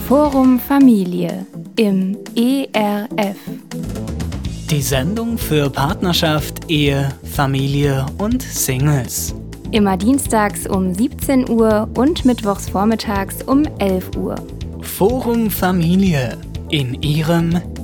Forum Familie im ERF. Die Sendung für Partnerschaft, Ehe, Familie und Singles. Immer dienstags um 17 Uhr und mittwochs vormittags um 11 Uhr. Forum Familie in Ihrem